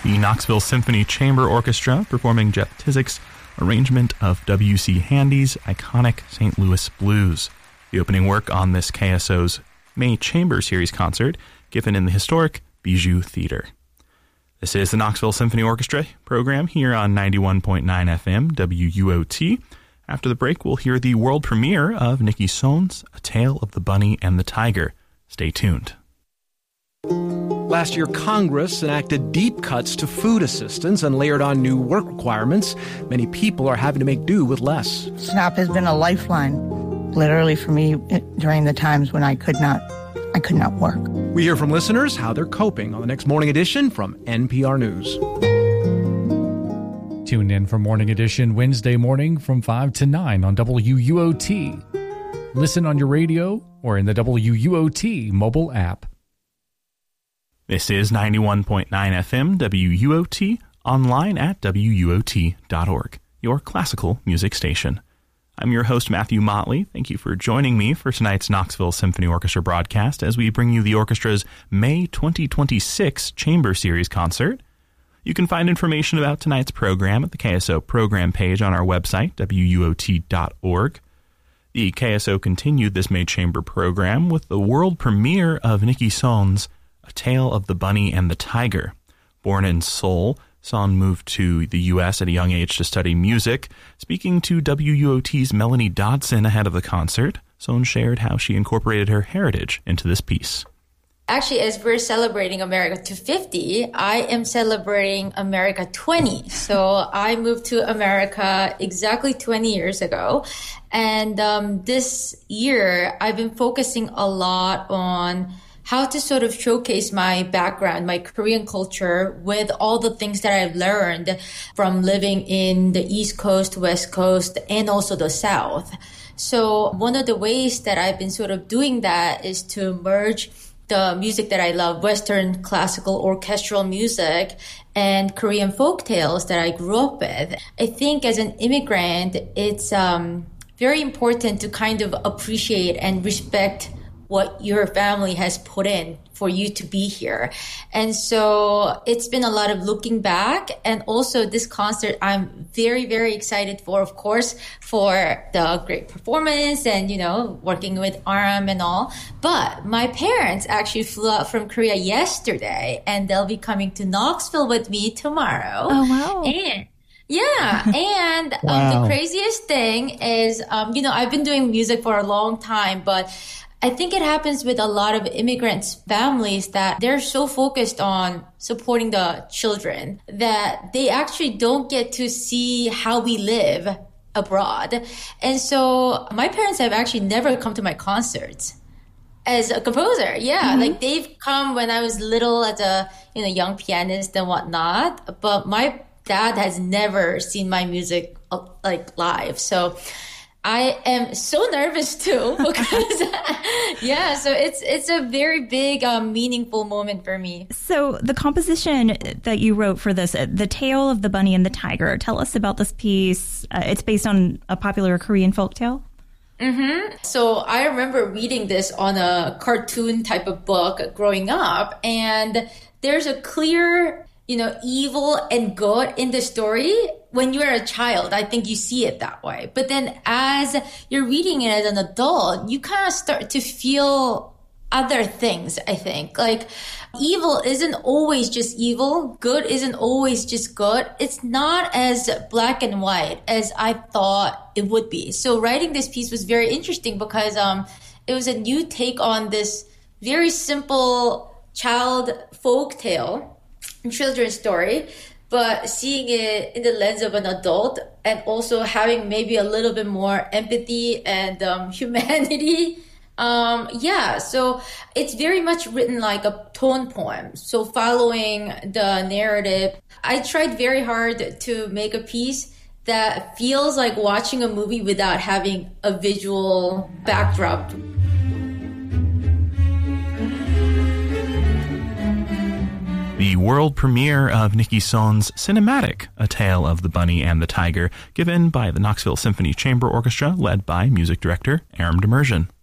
the Knoxville Symphony Chamber Orchestra performing Jeff Tizzik's arrangement of W.C. Handy's iconic St. Louis Blues, the opening work on this KSO's May Chamber Series concert given in the historic Bijou Theater. This is the Knoxville Symphony Orchestra program here on 91.9 FM WUOT. After the break, we'll hear the world premiere of Nikki Sohn's A Tale of the Bunny and the Tiger. Stay tuned. Last year, Congress enacted deep cuts to food assistance and layered on new work requirements. Many people are having to make do with less. SNAP has been a lifeline, literally, for me during the times when I could not work. We hear from listeners how they're coping on the next Morning Edition from NPR News. Tune in for Morning Edition Wednesday morning from 5 to 9 on WUOT. Listen on your radio or in the WUOT mobile app. This is 91.9 FM WUOT, online at WUOT.org, your classical music station. I'm your host, Matthew Motley. Thank you for joining me for tonight's Knoxville Symphony Orchestra broadcast as we bring you the orchestra's May 2026 Chamber Series concert. You can find information about tonight's program at the KSO program page on our website, WUOT.org. The KSO continued this May Chamber program with the world premiere of Nikki Sohn's A Tale of the Bunny and the Tiger. Born in Seoul, Sohn moved to the U.S. at a young age to study music. Speaking to WUOT's Melanie Dodson ahead of the concert, Sohn shared how she incorporated her heritage into this piece. Actually, as we're celebrating America 250, I am celebrating America 20. So I moved to America exactly 20 years ago. And this year, I've been focusing a lot on how to sort of showcase my background, my Korean culture, with all the things that I've learned from living in the East Coast, West Coast, and also the South. So one of the ways that I've been sort of doing that is to merge the music that I love, Western classical orchestral music, and Korean folk tales that I grew up with. I think as an immigrant, it's very important to kind of appreciate and respect what your family has put in for you to be here. And so it's been a lot of looking back. And also this concert, I'm very, very excited for, of course, for the great performance and, you know, working with Aram and all. But my parents actually flew out from Korea yesterday, and they'll be coming to Knoxville with me tomorrow. Oh, wow. And wow. The craziest thing is, you know, I've been doing music for a long time, but I think it happens with a lot of immigrants' families that they're so focused on supporting the children that they actually don't get to see how we live abroad. And so my parents have actually never come to my concerts as a composer. Yeah, like they've come when I was little as a, you know, young pianist and whatnot. But my dad has never seen my music like live. So I am so nervous too because, yeah, so it's a very big, meaningful moment for me. So the composition that you wrote for this, The Tale of the Bunny and the Tiger, tell us about this piece. It's based on a popular Korean folktale. So I remember reading this on a cartoon type of book growing up, and there's a clear, you know, evil and good in the story. When you're a child, I think you see it that way. But then as you're reading it as an adult, you kind of start to feel other things, I think. Like, evil isn't always just evil. Good isn't always just good. It's not as black and white as I thought it would be. So writing this piece was very interesting because it was a new take on this very simple child folk tale, children's story, but seeing it in the lens of an adult and also having maybe a little bit more empathy and humanity. So it's very much written like a tone poem. So following the narrative, I tried very hard to make a piece that feels like watching a movie without having a visual backdrop. The world premiere of Nikki Sohn's cinematic A Tale of the Bunny and the Tiger, given by the Knoxville Symphony Chamber Orchestra, led by music director Aram Demirjian.